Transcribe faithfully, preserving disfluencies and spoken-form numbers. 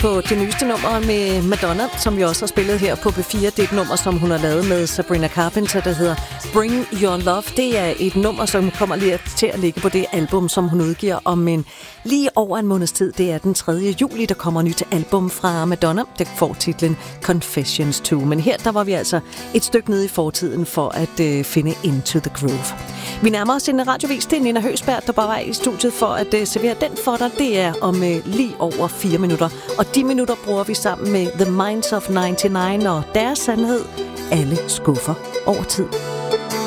på det nyeste nummer med Madonna, som vi også har spillet her på B fire. Det er et nummer, som hun har lavet med Sabrina Carpenter, der hedder Bring Your Love. Det er et nummer, som kommer lige til at ligge på det album, som hun udgiver om en lige over en måneds tid. Det er den tredje juli, der kommer nyt album fra Madonna. Det får titlen Confessions to. Men her, der var vi altså et stykke nede i fortiden for at øh, finde Into the Groove. Vi nærmer os en radiovis. Det er Nina Høsberg, der bare var i studiet for at øh, servere den for dig. Det er om øh, lige over fire minutter. Og de minutter bruger vi sammen med The Minds of nioghalvfems og deres sandhed. Alle skuffer over tid.